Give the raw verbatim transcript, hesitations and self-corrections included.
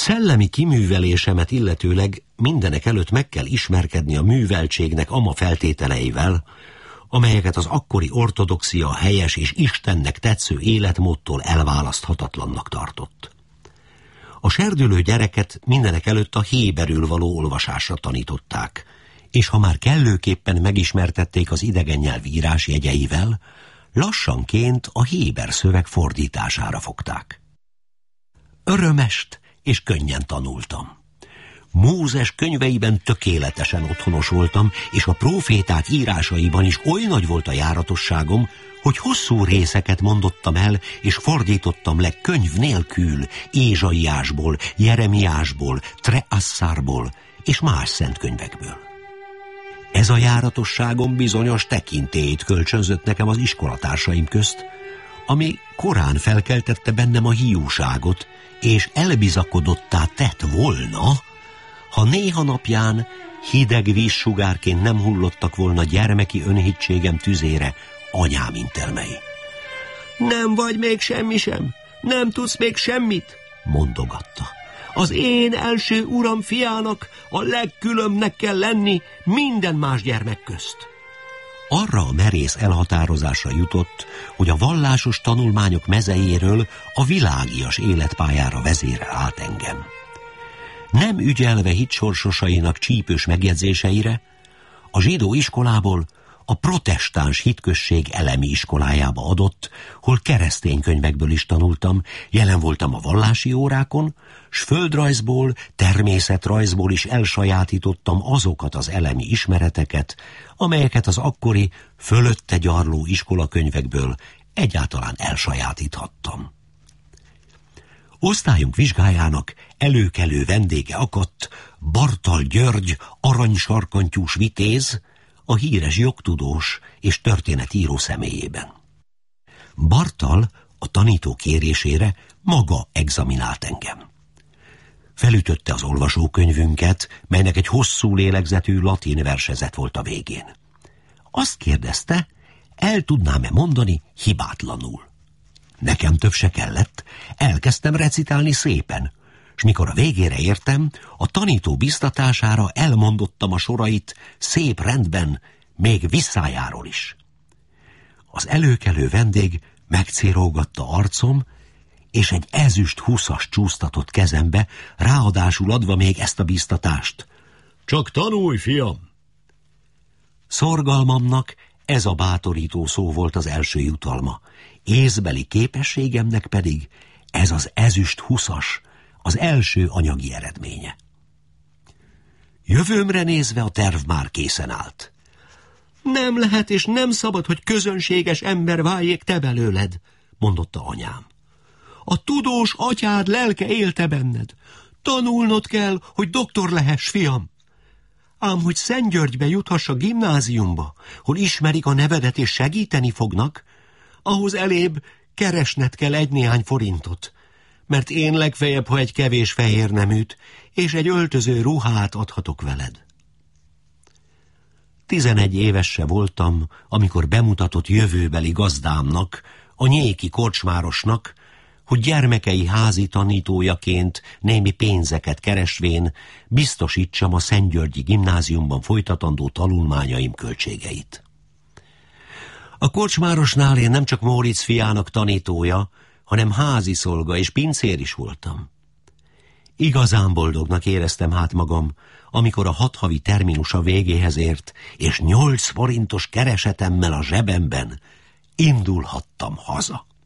Szellemi kiművelésemet illetőleg mindenek előtt meg kell ismerkedni a műveltségnek ama feltételeivel, amelyeket az akkori ortodoxia helyes és Istennek tetsző életmódtól elválaszthatatlannak tartott. A serdülő gyereket mindenek előtt a héberül való olvasásra tanították, és ha már kellőképpen megismertették az idegen nyelv írásjegyeivel, lassanként a héber szöveg fordítására fogták. Örömest és könnyen tanultam. Mózes könyveiben tökéletesen otthonos voltam, és a próféták írásaiban is oly nagy volt a járatosságom, hogy hosszú részeket mondottam el, és fordítottam le könyv nélkül Ézsaiásból, Jeremiásból, Treasszárból és más szentkönyvekből. Ez a járatosságom bizonyos tekintélyt kölcsönzött nekem az iskolatársaim közt, ami korán felkeltette bennem a hiúságot, és elbizakodottá tett volna, ha néha napján hideg vízsugárként nem hullottak volna gyermeki önhitségem tüzére anyám intelmei. Nem vagy még semmi sem, nem tudsz még semmit, mondogatta. Az én első uram fiának a legkülönbnek kell lenni minden más gyermek közt. Arra a merész elhatározásra jutott, hogy a vallásos tanulmányok mezejéről a világias életpályára vezérel át engem. Nem ügyelve hitsorsosainak csípős megjegyzéseire, a zsidó iskolából a protestáns hitközség elemi iskolájába adott, hol keresztény könyvekből is tanultam, jelen voltam a vallási órákon, s földrajzból, természetrajzból is elsajátítottam azokat az elemi ismereteket, amelyeket az akkori fölötte gyarló iskolakönyvekből egyáltalán elsajátíthattam. Osztályunk vizsgájának előkelő vendége akadt Bartal György aranysarkantyús vitéz, a híres jogtudós és történetíró személyében. Bartal a tanító kérésére maga examinált engem. Felütötte az olvasókönyvünket, melynek egy hosszú lélegzetű latin versezet volt a végén. Azt kérdezte, el tudnám-e mondani hibátlanul. Nekem több se kellett, elkezdtem recitálni szépen, s mikor a végére értem, a tanító biztatására elmondottam a sorait szép rendben, még visszájáról is. Az előkelő vendég megcérógatta arcom, és egy ezüst húszas csúsztatott kezembe, ráadásul adva még ezt a biztatást. Csak tanulj, fiam! Szorgalmamnak ez a bátorító szó volt az első jutalma, észbeli képességemnek pedig ez az ezüst húszas, az első anyagi eredménye. Jövőmre nézve a terv már készen állt. Nem lehet és nem szabad, hogy közönséges ember váljék te belőled, mondotta anyám. A tudós atyád lelke élte benned. Tanulnod kell, hogy doktor lehess, fiam. Ám hogy Szentgyörgybe juthass a gimnáziumba, hol ismerik a nevedet és segíteni fognak, ahhoz elébb keresned kell egy-néhány forintot, mert én legfeljebb, ha egy kevés fehér neműt és egy öltöző ruhát adhatok veled. Tizenegy éves se voltam, amikor bemutatott jövőbeli gazdámnak, a nyéki korcsmárosnak, hogy gyermekei házi tanítójaként némi pénzeket keresvén biztosítsam a Szentgyörgyi gimnáziumban folytatandó tanulmányaim költségeit. A korcsmárosnál én nem csak Móricz fiának tanítója, hanem házi szolga és pincér is voltam. Igazán boldognak éreztem hát magam, amikor a hat havi terminusa végéhez ért, és nyolc forintos keresetemmel a zsebemben indulhattam haza.